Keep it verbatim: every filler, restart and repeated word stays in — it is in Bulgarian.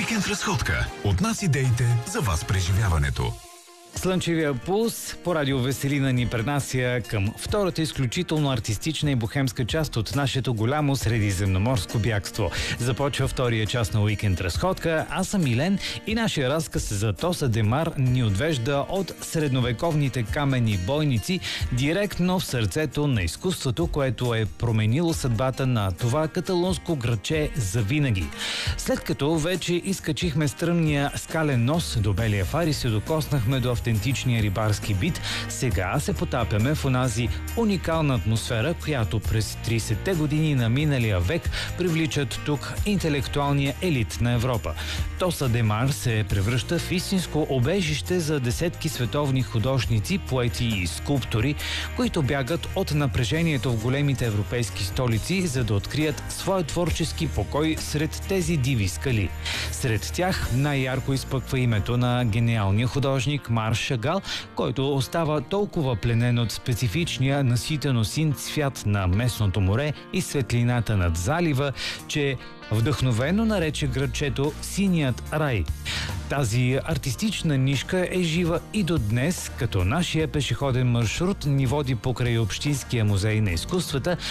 Уикенд разходка. От нас идеите за вас преживяването. Слънчевия пулс по радио Веселина ни пренася към втората изключително артистична и бухемска част от нашето голямо средиземноморско бягство. Започва втория част на Уикенд разходка. Аз съм Милен и нашия разказ за Тоса де Мар ни отвежда от средновековните каменни бойници директно в сърцето на изкуството, което е променило съдбата на това каталунско градче завинаги. След като вече изкачихме стръмния скален нос до Белия фар и се докоснахме до автентичния рибарски бит, сега се потапяме в онази уникална атмосфера, която през тридесетте години на миналия век привличат тук интелектуалния елит на Европа. Тоса де Мар се превръща в истинско обежище за десетки световни художници, поети и скулптори, които бягат от напрежението в големите европейски столици, за да открият своя творчески покой сред тези диви скали. Сред тях най-ярко изпъква името на гениалния художник Марк Шагал, който остава толкова пленен от специфичния наситено син цвят на местното море и светлината над залива, че вдъхновено нарече градчето Синият рай. Тази артистична нишка е жива и до днес, като нашия пешеходен маршрут ни води покрай Общинския музей на изкуствата,